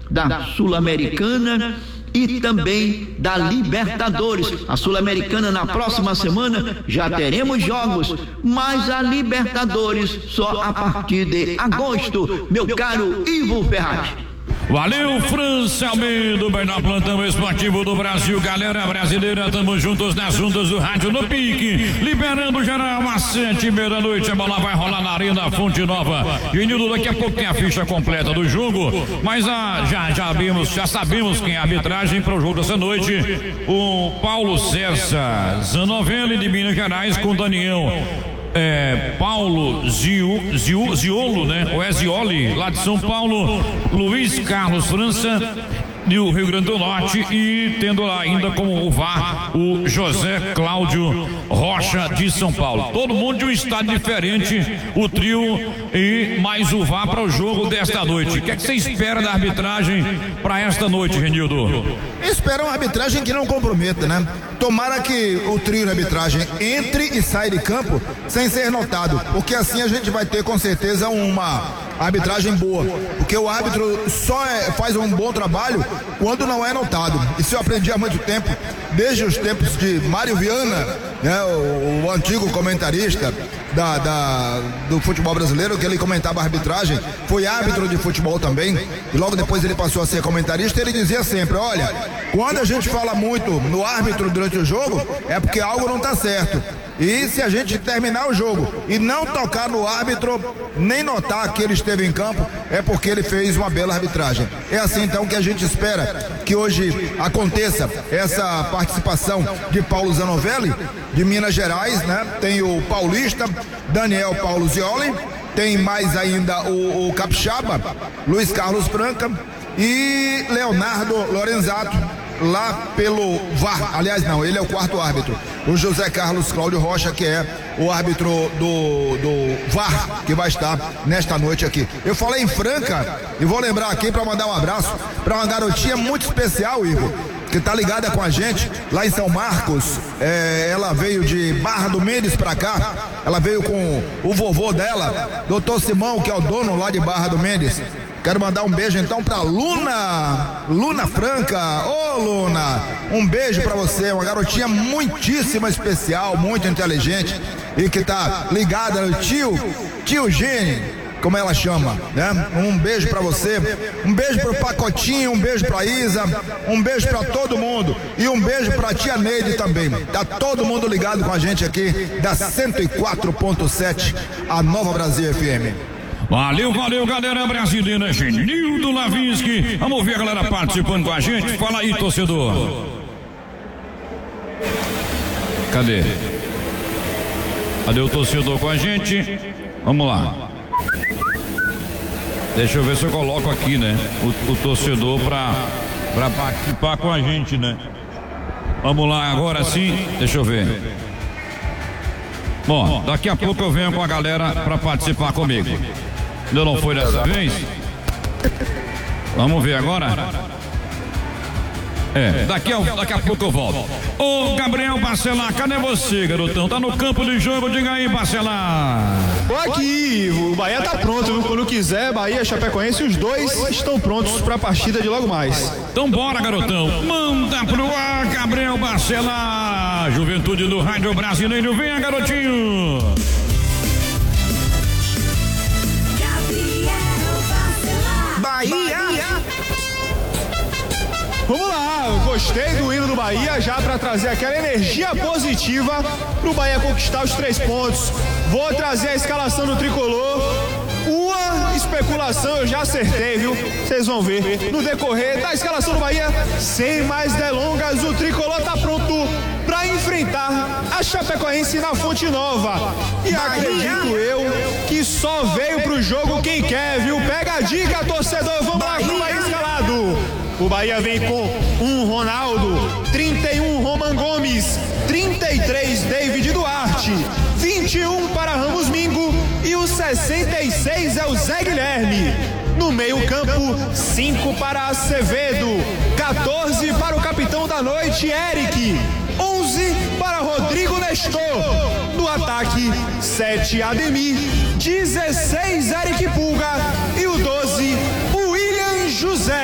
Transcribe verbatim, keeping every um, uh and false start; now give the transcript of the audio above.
da Sul-Americana e também da Libertadores. A Sul-Americana na próxima semana já teremos jogos, mas a Libertadores só a partir de agosto, meu caro Ivo Ferraz. Valeu, França Almeida, bem na plantão esportivo do Brasil, galera brasileira, tamo juntos nas juntas do rádio no pique, liberando geral às sete e meia da noite, a bola vai rolar na Arena Fonte Nova. E Nildo, daqui a pouco tem a ficha completa do jogo, mas ah, já, já, vimos, já sabemos quem é a arbitragem para o jogo dessa noite, o Paulo César Zanovelli de Minas Gerais com Daniel. É, Paulo Zio, Zio, Ziolo, né? Ou é Zioli, lá de São Paulo, Luiz Carlos França, do Rio Grande do Norte, e tendo lá ainda como o V A R o José Cláudio Rocha de São Paulo. Todo mundo de um estado diferente, o trio e mais o V A R para o jogo desta noite. O que é que você espera da arbitragem para esta noite, Renildo? Espera uma arbitragem que não comprometa, né? Tomara que o trio de arbitragem entre e saia de campo sem ser notado, porque assim a gente vai ter com certeza uma arbitragem boa, porque o árbitro só é, faz um bom trabalho quando não é notado. Isso eu aprendi há muito tempo, desde os tempos de Mário Viana, né, o, o antigo comentarista da, da, do futebol brasileiro, que ele comentava a arbitragem, foi árbitro de futebol também, e logo depois ele passou a ser comentarista. Ele dizia sempre: olha, quando a gente fala muito no árbitro durante o jogo, é porque algo não está certo. E se a gente terminar o jogo e não tocar no árbitro, nem notar que ele esteve em campo, é porque ele fez uma bela arbitragem. É assim então que a gente espera que hoje aconteça essa participação de Paulo Zanovelli, de Minas Gerais, né? Tem o paulista, Daniel Paulo Zioli, tem mais ainda o, o capixaba, Luiz Carlos Franca e Leonardo Lorenzato, lá pelo V A R, aliás não, ele é o quarto árbitro, o José Carlos Cláudio Rocha, que é o árbitro do, do V A R, que vai estar nesta noite aqui. Eu falei em Franca e vou lembrar aqui para mandar um abraço para uma garotinha muito especial, Igor, que tá ligada com a gente lá em São Marcos. É, ela veio de Barra do Mendes pra cá, ela veio com o vovô dela, doutor Simão, que é o dono lá de Barra do Mendes. Quero mandar um beijo então pra Luna, Luna Franca. Ô Luna, um beijo pra você, uma garotinha muitíssimo especial, muito inteligente e que tá ligada no tio, tio Gene, como ela chama, né? Um beijo pra você, um beijo pro Pacotinho, um beijo pra Isa, um beijo pra todo mundo e um beijo pra tia Neide também. Tá todo mundo ligado com a gente aqui da cento e quatro ponto sete, a Nova Brasil F M. Valeu, valeu, galera brasileira, Genildo Lavinsky. Vamos ver a galera participando com a gente. Fala aí, torcedor. Cadê? Cadê o torcedor com a gente? Vamos lá. Deixa eu ver se eu coloco aqui, né? O, o torcedor pra, pra participar com a gente, né? Vamos lá, agora sim. Deixa eu ver. Bom, daqui a pouco eu venho com a galera pra participar comigo. Ainda não foi dessa vez? Vamos ver agora? É, daqui a, daqui a pouco eu volto. Ô Gabriel Bacelar, cadê você, garotão? Tá no campo de jogo, diga aí, Bacelar. Tô aqui, o Bahia tá pronto, viu? Quando quiser, Bahia e Chapecoense, os dois estão prontos pra partida de logo mais. Então bora, garotão. Manda pro ar, Gabriel Bacelar. Juventude do Rádio Brasileiro, venha, garotinho. Bahia! Vamos lá, eu gostei do hino do Bahia já para trazer aquela energia positiva pro Bahia conquistar os três pontos. Vou trazer a escalação do tricolor. Uma especulação eu já acertei, viu? Vocês vão ver no decorrer da escalação do Bahia. Sem mais delongas, o tricolor tá pronto para enfrentar a Chapecoense na Fonte Nova. E acredito eu que só veio pro jogo quem quer, viu? Pega a dica, torcedor, vamos lá pro Bahia escalado. O Bahia vem com um Ronaldo, trinta e um Roman Gomes, trinta e três David Duarte, vinte e um para Ramos Mingo e o sessenta e seis é o Zé Guilherme. No meio campo, cinco para Acevedo, quatorze para o capitão da noite, Eric, onze para Rodrigo Nestor. No ataque, sete Ademir, dezesseis Eric Pulga e o doze William José.